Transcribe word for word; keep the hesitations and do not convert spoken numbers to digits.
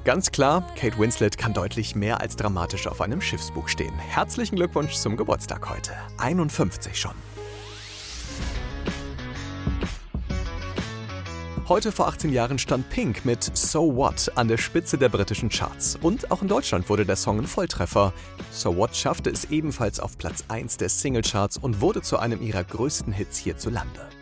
Ganz klar, Kate Winslet kann deutlich mehr als dramatisch auf einem Schiffsbug stehen. Herzlichen Glückwunsch zum Geburtstag heute. einundfünfzig schon. Heute vor achtzehn Jahren stand Pink mit So What an der Spitze der britischen Charts. Und auch in Deutschland wurde der Song ein Volltreffer. So What schaffte es ebenfalls auf Platz eins der Singlecharts und wurde zu einem ihrer größten Hits hierzulande.